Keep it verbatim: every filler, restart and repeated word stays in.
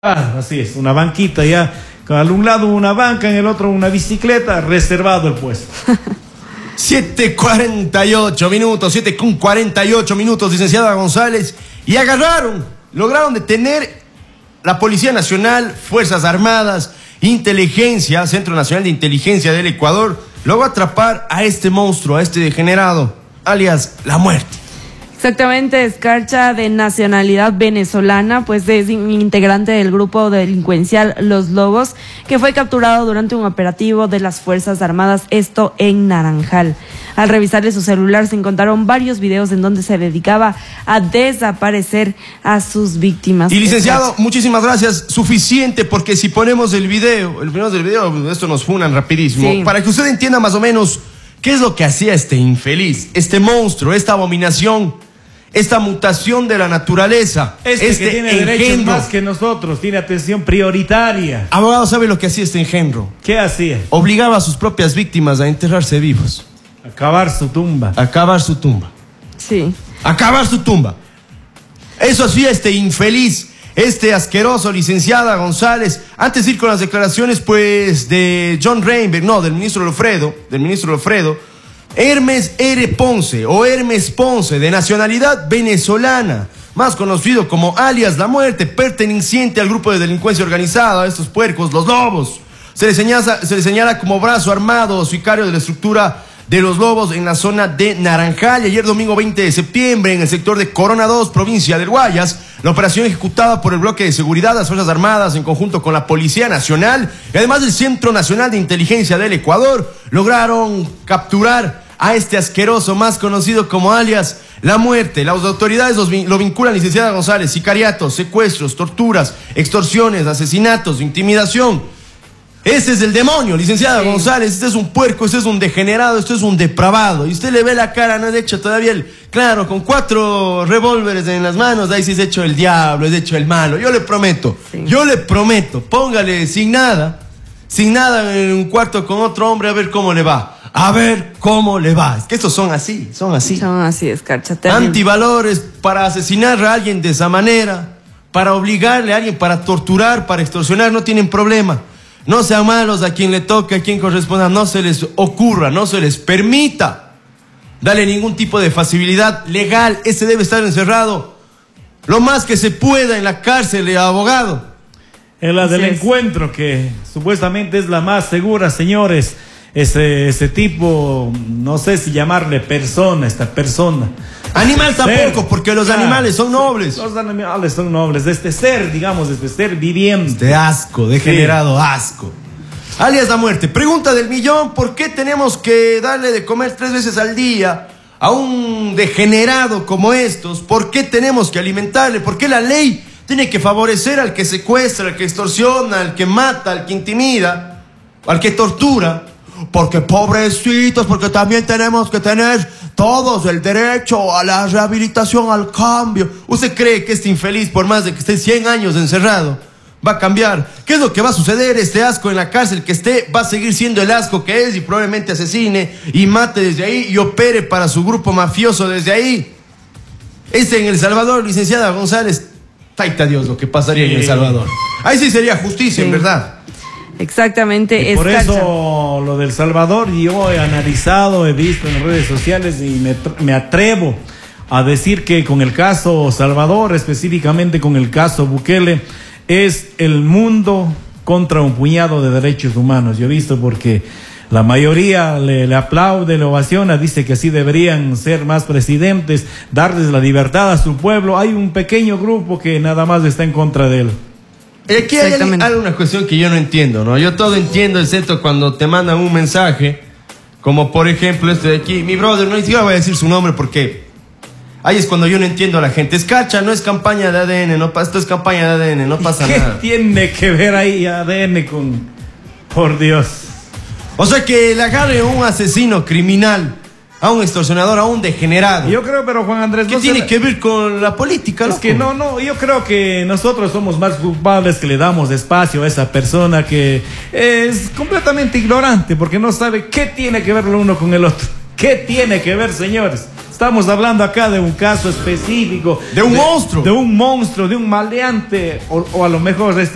Ah, así es, una banquita ya, al un lado una banca, en el otro una bicicleta, reservado el puesto. siete cuarenta y ocho minutos, siete con cuarenta y ocho minutos, licenciada González, y agarraron, lograron detener la Policía Nacional, Fuerzas Armadas, Inteligencia, Centro Nacional de Inteligencia del Ecuador, logró atrapar a este monstruo, a este degenerado, alias La Muerte. Exactamente, Escarcha, de nacionalidad venezolana, pues es integrante del grupo delincuencial Los Lobos, que fue capturado durante un operativo de las Fuerzas Armadas, esto en Naranjal. Al revisarle su celular se encontraron varios videos en donde se dedicaba a desaparecer a sus víctimas. Y licenciado, Escarcha, muchísimas gracias, suficiente, porque si ponemos el video, el ponemos el video, esto nos funan rapidísimo, sí, para que usted entienda más o menos qué es lo que hacía este infeliz, este monstruo, esta abominación, esta mutación de la naturaleza. Este, este que tiene engendro. derechos más que nosotros, tiene atención prioritaria. Abogado, ¿sabe lo que hacía este engendro? ¿Qué hacía? Obligaba a sus propias víctimas a enterrarse vivos. Acabar su tumba. Acabar su tumba. Sí. Acabar su tumba. Eso hacía este infeliz, este asqueroso, licenciada González. Antes de ir con las declaraciones, pues, de John Reinberg, no, del ministro Lofredo, del ministro Lofredo, Hermes R. Ponce, o Hermes Ponce, de nacionalidad venezolana, más conocido como alias La Muerte, perteneciente al grupo de delincuencia organizada, a estos puercos, Los Lobos. Se le señala, se le señala como brazo armado o sicario de la estructura de Los Lobos en la zona de Naranjal. Ayer domingo veinte de septiembre, en el sector de Corona dos, provincia del Guayas, la operación ejecutada por el bloque de seguridad, las Fuerzas Armadas, en conjunto con la Policía Nacional y además del Centro Nacional de Inteligencia del Ecuador, lograron capturar a este asqueroso, más conocido como alias La Muerte. Las autoridades los, lo vinculan, licenciada González, sicariatos, secuestros, torturas, extorsiones, asesinatos, intimidación. Ese es el demonio, licenciada sí. González. Este es un puerco, este es un degenerado, este es un depravado. Y usted le ve la cara, no es hecho todavía el... Claro, con cuatro revólveres en las manos, de ahí sí es hecho el diablo, es hecho el malo. Yo le prometo, sí. yo le prometo, póngale sin nada, sin nada en un cuarto con otro hombre a ver cómo le va. A ver cómo le va. Es que estos son así, son así. Son así, Escarcha. Antivalores para asesinar a alguien de esa manera, para obligarle a alguien, para torturar, para extorsionar, no tienen problema. No sean malos a quien le toque, a quien corresponda, no se les ocurra, no se les permita darle ningún tipo de facilidad legal. Ese debe estar encerrado lo más que se pueda en la cárcel de abogado. En la del encuentro, que supuestamente es la más segura, señores. Ese, ese tipo, no sé si llamarle persona, esta persona. Animal tampoco, porque los claro, animales son nobles. Los animales son nobles, de este ser, digamos, de este ser viviente. De asco, degenerado sí. asco. Alias La Muerte. Pregunta del millón: ¿por qué tenemos que darle de comer tres veces al día a un degenerado como estos? ¿Por qué tenemos que alimentarle? ¿Por qué la ley tiene que favorecer al que secuestra, al que extorsiona, al que mata, al que intimida, al que tortura? Porque pobrecitos, porque también tenemos que tener todos el derecho a la rehabilitación, al cambio. ¿Usted cree que este infeliz, por más de que esté cien años encerrado, va a cambiar? ¿Qué es lo que va a suceder? Este asco en la cárcel que esté va a seguir siendo el asco que es, y probablemente asesine y mate desde ahí y opere para su grupo mafioso desde ahí. Este en El Salvador, licenciada González, taita Dios lo que pasaría sí. en El Salvador. Ahí sí sería justicia, sí. en verdad. Exactamente. Y por eso lo del Salvador yo he analizado, he visto en redes sociales y me, me atrevo a decir que con el caso Salvador, específicamente con el caso Bukele, es el mundo contra un puñado de derechos humanos. Yo he visto porque la mayoría le, le aplaude, le ovaciona, dice que así deberían ser más presidentes, darles la libertad a su pueblo. Hay un pequeño grupo que nada más está en contra de él. Aquí hay, hay una cuestión que yo no entiendo, ¿no? Yo todo entiendo, excepto cuando te mandan un mensaje, como por ejemplo este de aquí. Mi brother, no ni siquiera voy a decir su nombre porque ahí es cuando yo no entiendo a la gente. Escarcha, no es campaña de A D N, no, esto es campaña de A D N, no pasa ¿Qué nada. ¿Qué tiene que ver ahí A D N con...? Por Dios. O sea, que le agarre a un asesino criminal, a un extorsionador, a un degenerado. Yo creo, pero Juan Andrés... ¿Qué no tiene se... que ver con la política, loco? Es que no, no, yo creo que nosotros somos más culpables que le damos espacio a esa persona que es completamente ignorante, porque no sabe qué tiene que ver lo uno con el otro. ¿Qué tiene que ver, señores? Estamos hablando acá de un caso específico. De un de, monstruo. De un monstruo, de un maleante, o, o a lo mejor este